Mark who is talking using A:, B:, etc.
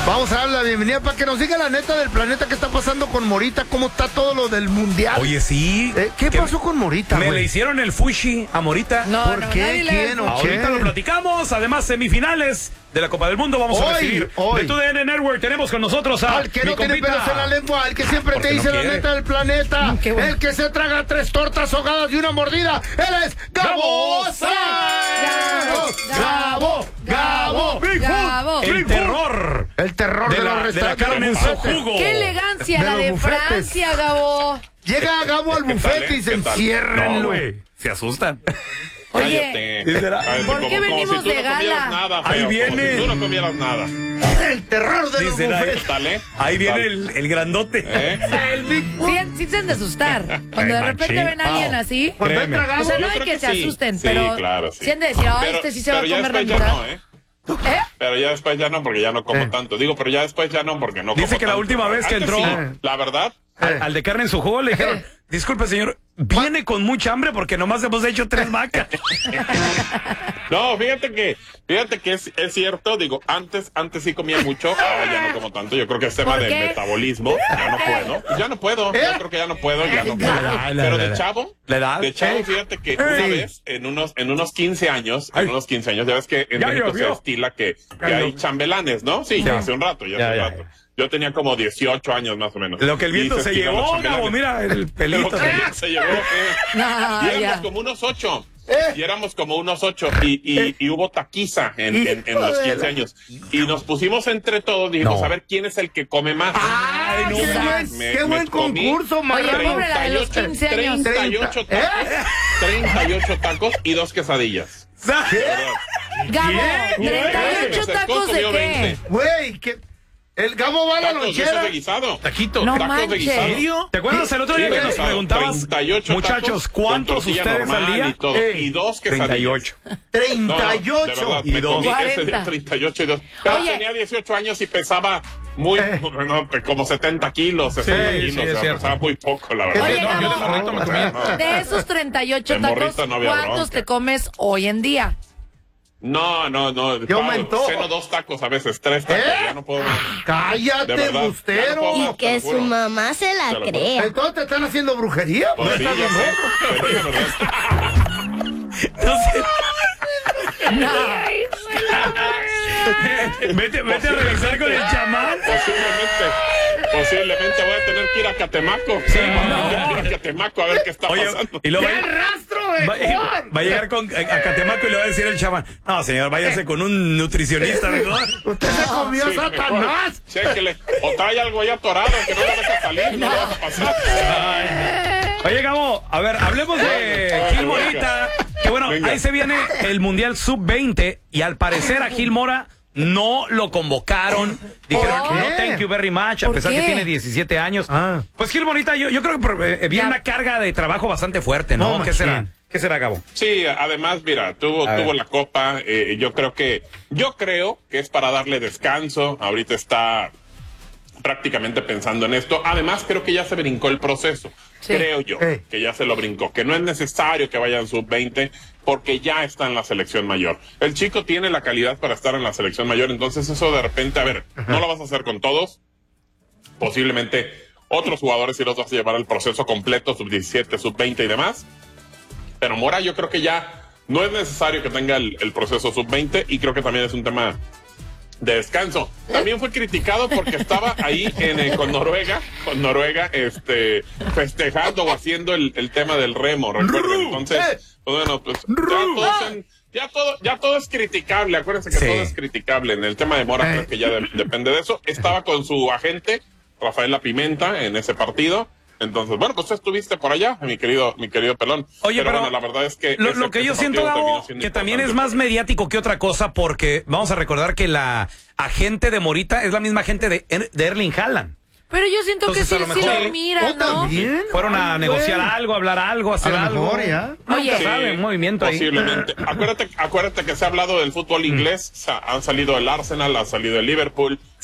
A: Vamos a dar la bienvenida para que nos diga la neta del planeta, qué está pasando con Morita, cómo está todo lo del mundial.
B: Oye, sí.
A: ¿Qué pasó con Morita,
B: Me
A: güey?
B: le hicieron el fushi a Morita.
C: No,
A: ¿Por qué? ¿Quién o
B: Ahorita lo platicamos. Además, semifinales de la Copa del Mundo vamos a recibir.
A: Hoy.
B: De TUDN Network tenemos con nosotros
A: al que no tiene pelos en la lengua, al que siempre te dice la neta del planeta,
C: bueno.
A: el que se traga 3 tortas ahogadas y una mordida, él es Gabo Sáenz. Gabo.
C: Gabo.
B: El terror.
A: El terror de los
B: de la carne en
A: restaurantes.
B: su jugo.
C: ¡Qué elegancia
A: De
C: la
A: los
C: de
A: bufetes.
C: Francia, Gabo!
A: Llega Gabo al bufete y se
B: No,
A: enciérrenlo.
B: güey. Se asustan.
C: Oye, ¿por qué venimos de gala?
D: Nada,
B: Ahí
D: feo,
B: viene.
D: como si tú no comieras nada.
A: El terror de los
B: Dice,
A: bufetes.
D: Dale.
B: Ahí viene el grandote.
A: El Big
C: Sí se han de asustar. Cuando de repente
B: machín.
C: ven a alguien así.
A: Cuando
B: Créeme.
A: entra Gabo,
C: O sea, no
D: Yo
C: hay
D: creo
C: que
D: que
C: se
D: sí.
C: asusten,
D: Sí,
C: pero
D: claro, sí.
C: sí han de decir, ay,
D: Pero-
C: este sí se va a
D: pero ya
C: comer la
D: después ya
C: mitad.
D: no, ¿eh?
C: ¿Eh?
D: Pero ya después ya no, porque ya no como tanto. Digo, pero ya después ya no, porque no como
B: Dice que la
D: tanto.
B: última vez que
D: Antes
B: entró-
D: sí, la verdad,
B: Al de carne en su jugo le dijeron, disculpe señor, viene con mucha hambre porque nomás hemos hecho 3 vacas.
D: no, fíjate que es cierto, digo, antes sí comía mucho, ahora ya no como tanto. Yo creo que es tema
C: ¿Por
D: del
C: qué?
D: metabolismo, ya no puedo, yo creo que ya no puedo. Pero de chavo, fíjate que una vez, en unos 15 años, ya ves que en
B: Ya
D: México se
B: llovió.
D: estila que hay chambelanes, ¿no? Sí,
B: Ya.
D: hace un rato, ya hace un rato. Yo tenía como 18 años más o menos.
B: Lo que el viento
D: Y
B: se
D: estilan los
B: llevó,
D: chambelanes.
B: Gabo, mira el pelito.
D: Lo que el viento se llevó.
C: No,
D: Y éramos
C: ya.
D: como unos 8. Y éramos como unos 8. Y hubo taquiza en los 15 años. Y nos pusimos entre todos, dijimos,
B: No.
D: a ver quién es el que come más.
A: ¡Ay,
C: no
A: qué
C: más.
A: buen, qué buen
D: comí
A: concurso,
C: Oye,
A: marrano!
C: pobre la de los 15 años.
D: 38 tacos. 38 tacos y 2 quesadillas.
C: Gabo,
D: ¿Qué?
C: 38
D: Se
C: tacos de
D: comió
C: qué?
D: 20.
A: Güey, que el Gabo va a la
D: Tacos de esos
A: lonchera.
D: de guisado.
B: Taquito.
C: No
D: Tacos de
C: manches.
D: guisado.
B: ¿Te acuerdas el otro día que nos
D: Guisado,
B: preguntabas,
D: 38
B: muchachos,
D: tacos
B: cuántos
D: con tortilla
B: ustedes al
D: normal
B: día?
D: Y, todo, y 2 quesadillas.
B: 38.
D: No,
A: 38.
D: de verdad,
B: Y
D: me
B: dos.
D: comí ese
C: 40.
D: día 38 y 2. Pero
C: Oye.
D: tenía 18 años y pesaba muy, bueno, como 70 kilos, 60
B: Sí,
D: kilos,
B: sí,
D: o
B: es
D: sea,
B: cierto.
D: pesaba muy poco, la verdad.
C: Oye,
D: No, yo de
C: Gabo.
D: morrito me comía.
C: De esos 38
D: De
C: tacos,
D: morrito no había
C: ¿cuántos
D: bronca.
C: te comes hoy en día?
D: No.
A: ¿Qué aumentó?
D: Ceno 2 tacos a veces, 3 tacos, ya no puedo más. De
A: Cállate,
D: verdad, ya no
A: bustero.
D: puedo más.
E: Y que su mamá se la
D: Te lo juro.
E: crea.
A: Entonces te están haciendo brujería.
D: Pues
A: ¿No
D: sí,
A: estás
D: ya
A: bien
D: sé.
A: loco?
D: Pero ya no,
B: Vete a revisar con el chamán.
D: Posiblemente voy a tener que ir a Catemaco. Sí, a Catemaco a ver qué está
B: Oye,
D: pasando.
B: y luego
A: ¡Qué rastro de Juan!
B: va a llegar a Catemaco y le va a decir el chamán, no señor, váyase con un nutricionista mejor.
A: Usted se comió a
D: Sí,
A: Satanás.
D: Chéquele. O trae algo ya atorado que no le deja salir, no le deja pasar.
B: Oye, Gabo, a ver, hablemos de Gil Morita, que bueno,
D: Venga.
B: ahí se viene el Mundial Sub-20 y al parecer a Gil Mora no lo convocaron. Dijeron,
C: ¿Por
B: no,
A: qué?
B: thank you very much, a
C: ¿Por
B: pesar
C: qué?
B: que tiene 17 años.
A: Ah.
B: Pues Gil Morita, yo creo que viene
C: Ya.
B: una carga de trabajo bastante fuerte, ¿no?
A: No,
B: ¿Qué
A: machín.
B: será? ¿Qué será, Gabo?
D: Sí, además, mira, tuvo la copa. Yo creo que es para darle descanso. Ahorita está prácticamente pensando en esto. Además, creo que ya se brincó el proceso.
C: Sí.
D: Creo yo que ya se lo brincó. Que no es necesario que vayan sub-20 porque ya está en la selección mayor. El chico tiene la calidad para estar en la selección mayor. Entonces eso de repente, a ver, no lo vas a hacer con todos. Posiblemente otros jugadores sí los vas a llevar al proceso completo, sub-17, sub-20 y demás. Pero Mora yo creo que ya no es necesario que tenga el proceso sub-20 y creo que también es un tema de descanso. También fue criticado porque estaba ahí con Noruega, festejando o haciendo el tema del remo, recuerden. Entonces, pues bueno, pues ya todo es criticable. Acuérdense que
B: Sí.
D: todo es criticable. En el tema de Mora creo que ya depende de eso. Estaba con su agente, Rafael La Pimenta, en ese partido. Entonces, bueno, pues tú estuviste por allá, mi querido Pelón.
B: Oye, pero
D: bueno, la verdad es que
B: lo que yo
D: ese
B: siento,
D: partido
B: Gabo,
D: terminó siendo
B: que también es
D: importante.
B: más mediático que otra cosa, porque vamos a recordar que la agente de Morita es la misma agente de Erling Haaland.
C: Pero yo siento
B: Entonces,
C: que
B: a lo
C: sí
B: mejor-
C: lo miran,
A: ¿O
C: ¿no?
A: también?
B: Fueron a
A: Ay,
B: negociar
A: güey.
B: algo, hablar algo, hacer
A: A lo
B: algo.
A: mejor, ya.
C: Oye,
B: Nunca sabe, movimiento ahí.
D: Posiblemente. Acuérdate que se ha hablado del fútbol inglés. O sea, han salido el Arsenal, ha salido el Liverpool,